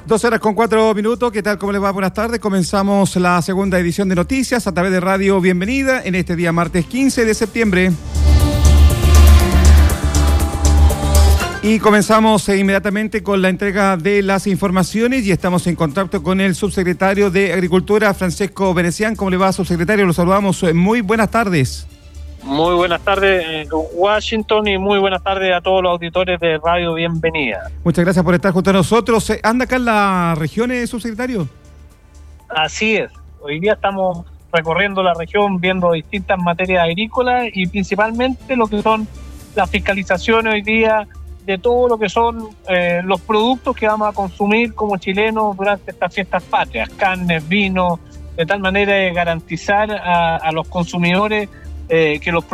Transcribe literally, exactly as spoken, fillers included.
Dos horas con cuatro minutos, ¿qué tal? ¿Cómo les va? Buenas tardes. Comenzamos la segunda edición de noticias a través de Radio Bienvenida en este día martes quince de septiembre. Y comenzamos eh, inmediatamente con la entrega de las informaciones y estamos en contacto con el subsecretario de Agricultura, Francesco Venecián. ¿Cómo le va, subsecretario? Lo saludamos. Muy buenas tardes. Muy buenas tardes, eh, Washington, y muy buenas tardes a todos los auditores de Radio Bienvenida. Muchas gracias por estar junto a nosotros. ¿Anda acá en las regiones, subsecretario? Así es. Hoy día estamos recorriendo la región, viendo distintas materias agrícolas y principalmente lo que son las fiscalizaciones hoy día de todo lo que son eh, los productos que vamos a consumir como chilenos durante estas fiestas patrias, carnes, vino, de tal manera de garantizar a, a los consumidores eh, que los